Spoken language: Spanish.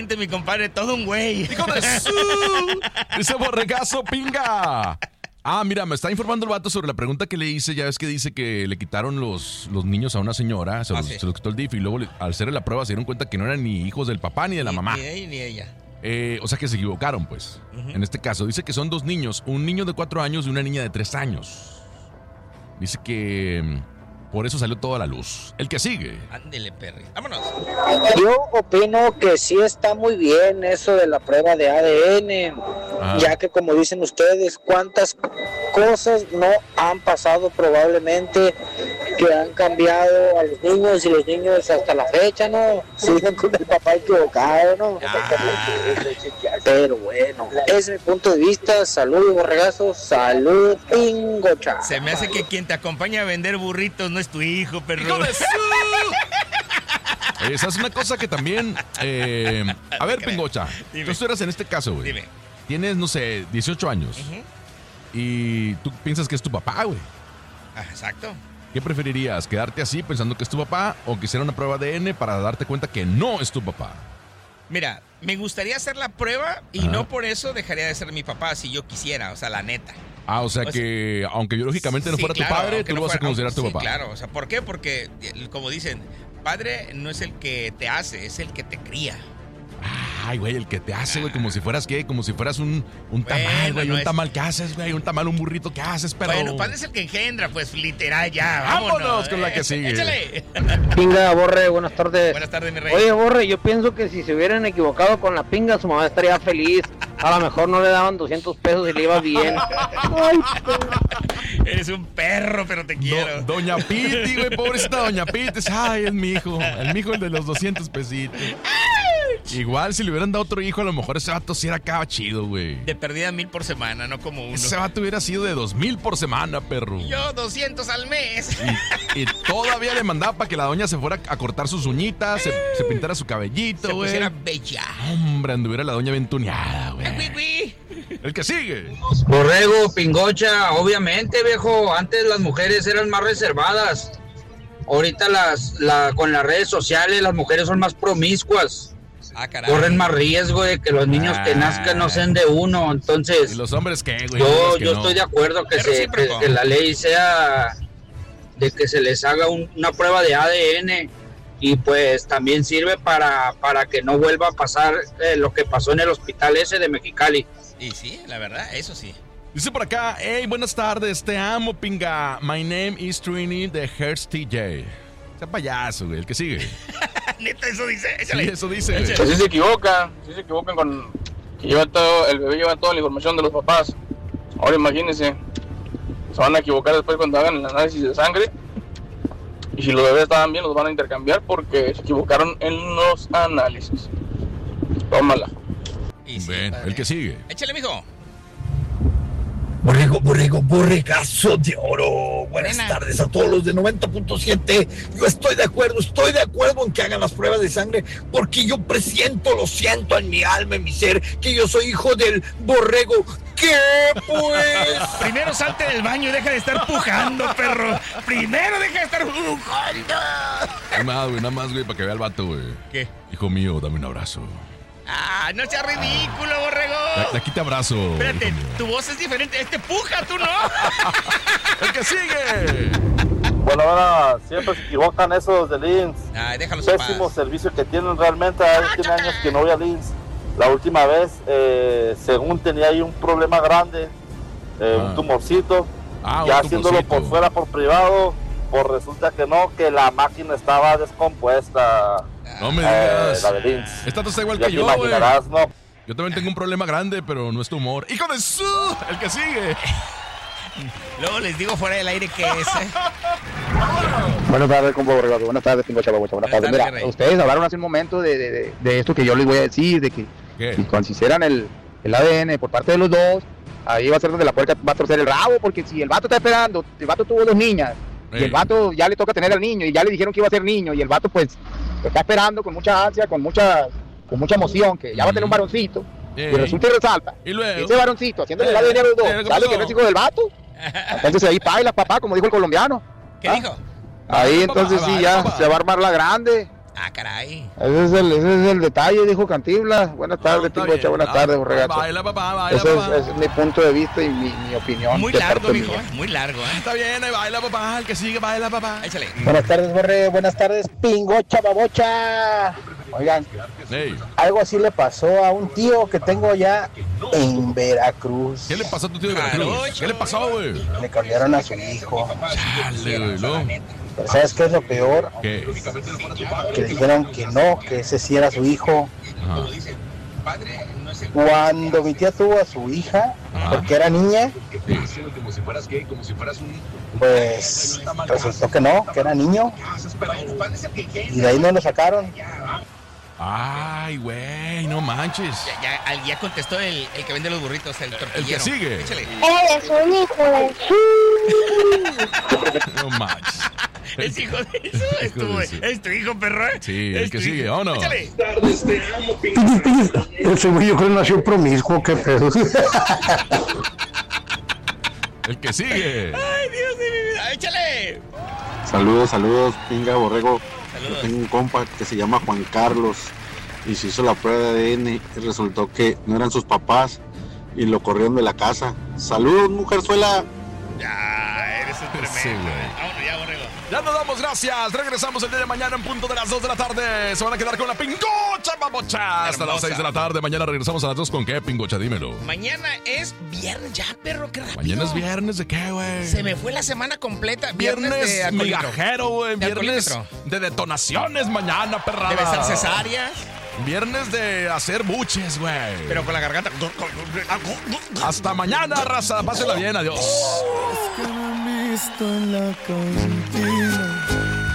Mi compadre, todo un güey. ¡Hijo de su! Dice Borregazo, pinga. Mira, me está informando el vato sobre la pregunta que le hice. Ya ves que dice que le quitaron los niños a una señora, se los quitó el DIF y luego al hacerle la prueba se dieron cuenta que no eran ni hijos del papá ni de la mamá. Ni él ni ella. O sea que se equivocaron, pues. En este caso, dice que son 2 niños, un niño de 4 años y una niña de 3 años. Dice que por eso salió toda la luz. El que sigue. Ándele, Perry. Vámonos. Yo opino que sí está muy bien eso de la prueba de ADN, ya que como dicen ustedes, cuántas cosas no han pasado probablemente que han cambiado a los niños y los niños hasta la fecha, ¿no? Siguen con el papá equivocado, ¿no? Pero bueno, ese es mi punto de vista. Salud, Borregazo, salud, pingocha. Se me hace que quien te acompaña a vender burritos no es tu hijo, perro. ¡Hijo de su! Esa es una cosa que también... a ver, Pingocha, tú eras en este caso, güey. Dime. Tienes, no sé, 18 años. Y tú piensas que es tu papá, güey. Exacto. ¿Qué preferirías? ¿Quedarte así pensando que es tu papá o que hiciera una prueba de ADN para darte cuenta que no es tu papá? Mira, me gustaría hacer la prueba y no por eso dejaría de ser mi papá si yo quisiera, o sea, la neta. O sea que aunque biológicamente no fuera tu padre, tú lo vas a considerar tu papá. Sí, claro. O sea, ¿por qué? Porque, como dicen, padre no es el que te hace, es el que te cría. Ay, güey, el que te hace, güey, como si fueras, ¿qué? Como si fueras un tamal, güey, un tamal que haces, güey, un tamal, un burrito que haces, pero... Bueno, padre es el que engendra, pues, literal, ya, vámonos con la que sigue. Échale. Pinga, Borre, buenas tardes. Buenas tardes, mi rey. Oye, Borre, yo pienso que si se hubieran equivocado con la pinga, su mamá estaría feliz. A lo mejor no le daban 200 pesos y le iba bien. Ay, eres un perro, pero te quiero. Doña Piti, güey, pobrecita Doña Piti. Ay, es mi hijo, el de los 200 pesitos. Igual si le hubieran dado otro hijo, a lo mejor ese vato sí era acá chido, güey. De perdida 1,000 por semana, no como uno. Ese vato hubiera sido de 2,000 por semana, perro. Yo 200 al mes. Y todavía le mandaba para que la doña se fuera a cortar sus uñitas, se pintara su cabellito, güey. Se pusiera bella. Hombre, anduviera la doña bien tuneada, güey. El que sigue. Borrego, Pingocha, obviamente, viejo. Antes las mujeres eran más reservadas. Ahorita con las redes sociales las mujeres son más promiscuas. Corren más riesgo de que los niños que nazcan no sean de uno. Entonces, ¿y los hombres qué, güey? Yo estoy de acuerdo que la ley sea de que se les haga una prueba de ADN. Y pues también sirve para que no vuelva a pasar lo que pasó en el hospital ese de Mexicali. Y sí, la verdad, eso sí. Dice por acá, hey, buenas tardes, te amo, pinga. My name is Trini de Hertz TJ. Sea payaso, güey, el que sigue. Neta, eso dice. Échale. Sí, eso dice, güey. Pues sí se equivocan con que el bebé lleva toda la información de los papás. Ahora imagínense, se van a equivocar después cuando hagan el análisis de sangre. Y si los bebés estaban bien, los van a intercambiar porque se equivocaron en los análisis. Tómala. Y sí, ven, el que sigue. Échale, mijo. Borregazo de oro. Buenas tardes a todos los de 90.7. Yo estoy de acuerdo en que hagan las pruebas de sangre, porque yo presiento, lo siento en mi alma, en mi ser, que yo soy hijo del borrego. ¿Qué, pues? Primero salte del baño y deja de estar pujando, perro. Primero deja de estar pujando. Nada más, güey, para que vea el vato, güey. ¿Qué? Hijo mío, dame un abrazo. No seas ridículo, borrego. De aquí te abrazo. Espérate, tu voz es diferente. Puja, tú no. El que sigue. Bueno, ahora siempre se equivocan esos de Linz. Déjalos pésimo servicio que tienen realmente. Tiene años que no voy a Linz. La última vez, según tenía ahí un problema grande, un tumorcito. Ya haciéndolo por fuera, por privado, pues resulta que no, que la máquina estaba descompuesta. No me digas. La de Linz. Esta está igual ya que yo, güey. ¿No? Yo también tengo un problema grande, pero no es tu humor. ¡Hijo de su! El que sigue. Luego les digo fuera del aire que es. Buenas tardes, compa Borregazo. Buenas tardes, Pingo Chava. Buenas tardes. Mira, ustedes hablaron hace un momento de esto que yo les voy a decir, de que cuando se hicieran el ADN por parte de los dos, ahí va a ser donde la puerca va a torcer el rabo, porque si el vato está esperando, el vato tuvo 2 niñas, y el vato ya le toca tener al niño, y ya le dijeron que iba a ser niño, y el vato pues está esperando con mucha ansia, con mucha emoción, que ya va a tener un varoncito, y resulta y resalta, y luego, ese varoncito haciéndole el ADN a los dos, sale que no es hijo del vato, entonces ahí baila papá, como dijo el colombiano. ¿Qué dijo? Ahí entonces sí, ya se va a armar la grande. Ah, caray. Ese es el detalle, dijo Cantinflas. Buenas tardes, Pingocha, buenas tardes, Borregazo. Baila, papá, ese es mi punto de vista y mi opinión. Muy largo, mijo, muy largo, Está bien, baila, papá, el que sigue, baila, papá. Échale. Buenas tardes, Borre, buenas tardes, Pingocha, babocha. Oigan, algo así le pasó a un tío que tengo allá en Veracruz. ¿Qué le pasó a tu tío de Veracruz? ¿Qué le pasó, güey? Le cambiaron a su hijo. Chale, güey, ¿no? Pero ¿sabes qué es lo peor? ¿Qué? Que dijeron que no, que ese sí era su hijo. Ajá. Cuando mi tía tuvo a su hija, porque era niña, pues resultó que no, que era niño. Y de ahí no lo sacaron. Ay, güey, no manches. Ya contestó el que vende los burritos, el tortillero. El que sigue. Échale. Eres un hijo de No manches. ¿Es hijo de eso? ¿Es tu hijo, perro? Sí, el que sigue, ¿o no? Échale. Ese güey yo creo que nació promiscuo, qué pedo. El que sigue. Ay, Dios de mi vida. Échale. Saludos, Pinga, Borrego. Yo tengo un compa que se llama Juan Carlos y se hizo la prueba de ADN y resultó que no eran sus papás y lo corrieron de la casa. Saludos, mujerzuela. Ya, eres un tremendo. Sí, Vámonos ya, Borrego. Ya nos damos gracias. Regresamos el día de mañana en punto de las 2 de la tarde. Se van a quedar con la Pingocha, babocha. Hasta las 6 de la tarde. Mañana regresamos a las 2 con qué, Pingocha, dímelo. Mañana es viernes ya, perro, qué rápido. Mañana es viernes de qué, güey. Se me fue la semana completa. Viernes de migajero, güey. Viernes de detonaciones mañana, perrada. De besar cesáreas. Viernes de hacer buches, güey. Pero con la garganta. Hasta mañana, raza. Pásenla bien, adiós. Es que me han visto en la cantina